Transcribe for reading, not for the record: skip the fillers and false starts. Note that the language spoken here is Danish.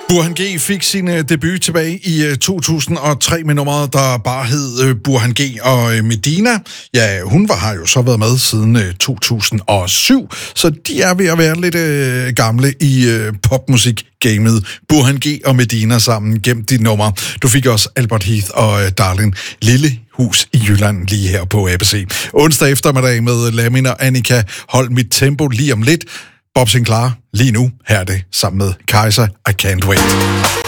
Burhan G fik sin debut tilbage i 2003 med nummeret, der bare hed Burhan G, og Medina, ja, hun har jo så været med siden 2007, så de er ved at være lidt gamle i popmusik-gamet. Burhan G og Medina sammen gemt dit nummer. Du fik også Albert Heath og Darlin Lille Hus i Jylland lige her på ABC. Onsdag eftermiddag med Lamin og Annika. Hold mit tempo lige om lidt. Bob Sinclair lige nu. Her er det sammen med Kaiser. I Can't Wait.